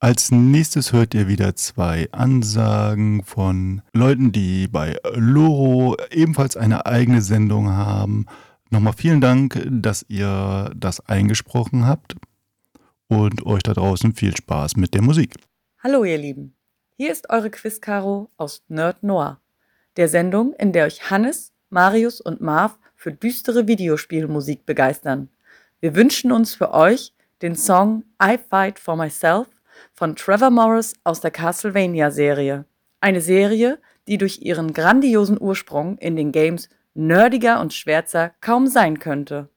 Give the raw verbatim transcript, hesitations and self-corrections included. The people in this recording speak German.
Als nächstes hört ihr wieder zwei Ansagen von Leuten, die bei Loro ebenfalls eine eigene Sendung haben. Nochmal vielen Dank, dass ihr das eingesprochen habt und euch da draußen viel Spaß mit der Musik. Hallo ihr Lieben, hier ist eure Quiz-Caro aus Nerd Noir, der Sendung, in der euch Hannes, Marius und Marv für düstere Videospielmusik begeistern. Wir wünschen uns für euch den Song I Fight for Myself von Trevor Morris aus der Castlevania-Serie. Eine Serie, die durch ihren grandiosen Ursprung in den Games nerdiger und schwärzer kaum sein könnte.